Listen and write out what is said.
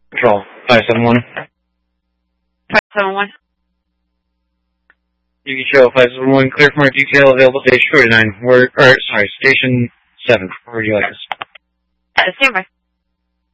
Control, 571. 571. You can show 571, clear from our detail, available station 49. Station 7. Where would you like us? Stand by.